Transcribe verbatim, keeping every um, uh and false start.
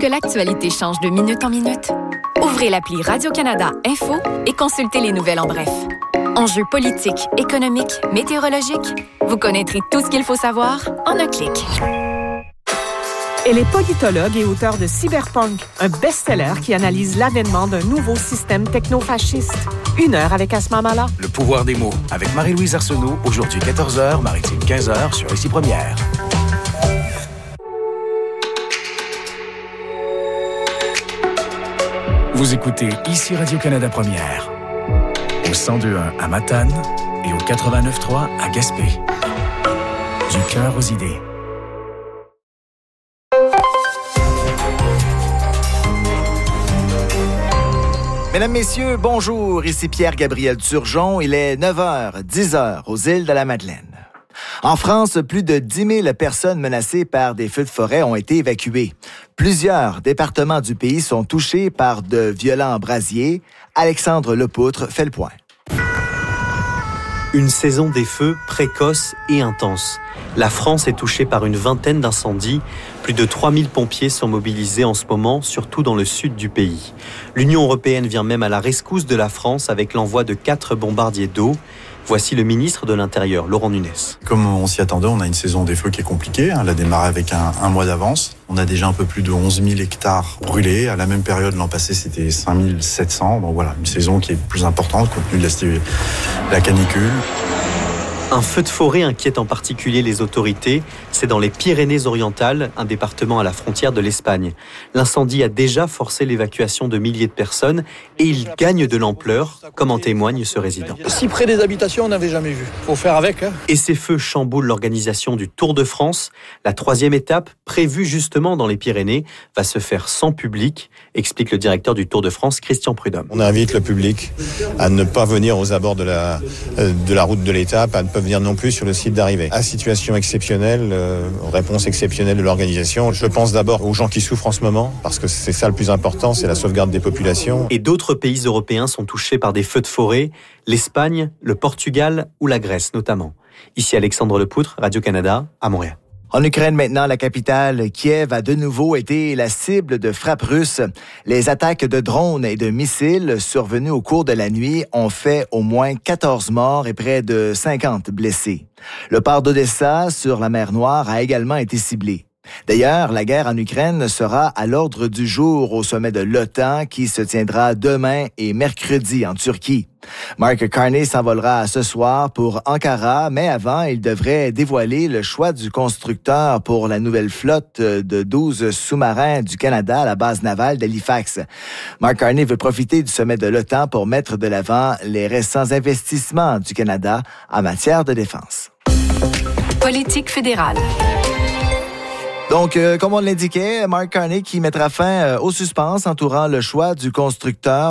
que l'actualité change de minute en minute? Ouvrez l'appli Radio-Canada Info et consultez les nouvelles en bref. Enjeux politiques, économiques, météorologiques, vous connaîtrez tout ce qu'il faut savoir en un clic. Elle est politologue et auteure de Cyberpunk, un best-seller qui analyse l'avènement d'un nouveau système techno-fasciste. Une heure avec Asma Mala. Le pouvoir des mots, avec Marie-Louise Arsenault, aujourd'hui quatorze heures, Maritime quinze heures, sur Ici Première. Vous écoutez Ici Radio-Canada Première, au cent deux virgule un à Matane et au quatre-vingt-neuf virgule trois à Gaspé. Du cœur aux idées. Mesdames, Messieurs, bonjour. Ici Pierre-Gabriel Turgeon. Il est neuf heures, dix heures aux îles de la Madeleine. En France, plus de dix mille personnes menacées par des feux de forêt ont été évacuées. Plusieurs départements du pays sont touchés par de violents brasiers. Alexandre Lepoutre fait le point. Une saison des feux précoce et intense. La France est touchée par une vingtaine d'incendies. Plus de trois mille pompiers sont mobilisés en ce moment, surtout dans le sud du pays. L'Union européenne vient même à la rescousse de la France avec l'envoi de quatre bombardiers d'eau. Voici le ministre de l'Intérieur, Laurent Nunez. Comme on s'y attendait, on a une saison des feux qui est compliquée. Elle a démarré avec un, un mois d'avance. On a déjà un peu plus de onze mille hectares brûlés. À la même période, l'an passé, c'était cinq mille sept cents. Donc voilà, une saison qui est plus importante compte tenu de la, la canicule. Un feu de forêt inquiète en particulier les autorités. C'est dans les Pyrénées-Orientales, un département à la frontière de l'Espagne. L'incendie a déjà forcé l'évacuation de milliers de personnes et il gagne de l'ampleur, comme en témoigne ce résident. Si près des habitations, on n'avait jamais vu. Faut faire avec. Hein. Et ces feux chamboulent l'organisation du Tour de France. La troisième étape, prévue justement dans les Pyrénées, va se faire sans public, explique le directeur du Tour de France, Christian Prudhomme. On invite le public à ne pas venir aux abords de la, de la route de l'étape, à ne pas venir non plus sur le site d'arrivée. À situation exceptionnelle, euh, réponse exceptionnelle de l'organisation. Je pense d'abord aux gens qui souffrent en ce moment, parce que c'est ça le plus important, c'est la sauvegarde des populations. Et d'autres pays européens sont touchés par des feux de forêt, l'Espagne, le Portugal ou la Grèce notamment. Ici Alexandre Lepoutre, Radio-Canada, à Montréal. En Ukraine maintenant, la capitale, Kiev, a de nouveau été la cible de frappes russes. Les attaques de drones et de missiles survenues au cours de la nuit ont fait au moins quatorze morts et près de cinquante blessés. Le port d'Odessa, sur la mer Noire, a également été ciblé. D'ailleurs, la guerre en Ukraine sera à l'ordre du jour au sommet de l'OTAN qui se tiendra demain et mercredi en Turquie. Mark Carney s'envolera ce soir pour Ankara, mais avant, il devrait dévoiler le choix du constructeur pour la nouvelle flotte de douze sous-marins du Canada à la base navale d'Halifax. Mark Carney veut profiter du sommet de l'OTAN pour mettre de l'avant les récents investissements du Canada en matière de défense. Politique fédérale. Donc, euh, comme on l'indiquait, Mark Carney qui mettra fin euh, au suspense entourant le choix du constructeur